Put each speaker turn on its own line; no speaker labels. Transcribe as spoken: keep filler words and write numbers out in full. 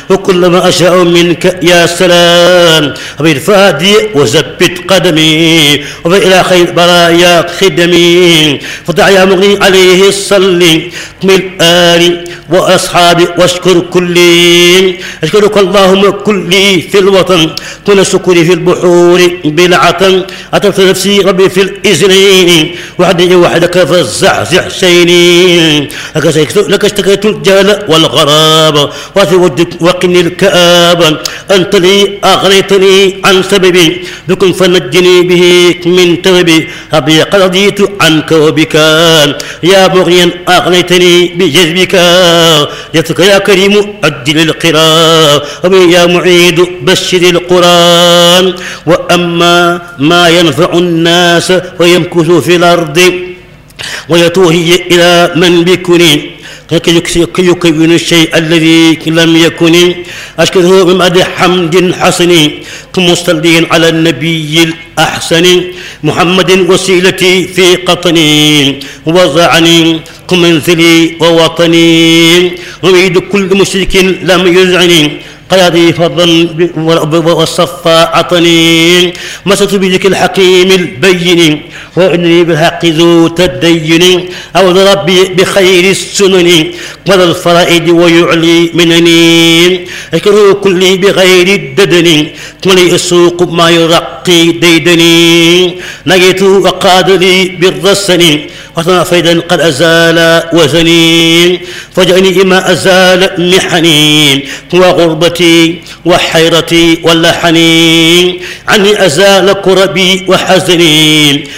وكل ما أشاء منك يا سلام. بالفادي وزبت قدمي وإلى خير برايا خدمي. فدع يا مغني عليه الصلي من آلي وأصحابي واشكر كلي. أشكرك اللهم كلي في الوطن كل شكري في البحور بالعطن. أتركت نفسي ربي في الإذن وحدي وحدك فالزعزع شيني. لك اشتكيت الجهل والغراب وفي ودك وقني الكآب. أنت لي أغنيتني عن سببي بكم فنجني به من توبي. أبي قد رضيت عنك وبك يا مغنيا أغنيتني بجذبك. يتك يا كريم أجل القراء يا معيد بشر القرآن. وأما ما ينفع الناس ويمكث في الأرض ويتوهي إلى من بكني كي يكون الشيء الذي لم يكن. أشكره بمدح حمد حسن كمصلين على النبي الأحسن محمد وسيلتي في قطني وضعني كمنزلي ووطني. أريد كل مشرك لم يزعني قيادي فضلا والصفا عطني. مسكت بذكر الحكيم البين وإني بالحق ذو تدين. أعوذ ربي بخير السنن وذا الفرائد ويعلي منني. أشكره كلي بغير الددن ولي السوق ما يرقي ديدني. نجيت وقاد لي بالرسن وطنا فيدا قد أزال وزني. فجأني ما أزال محني وغربتي وحيرتي واللحني. عني أزال كربي وحزني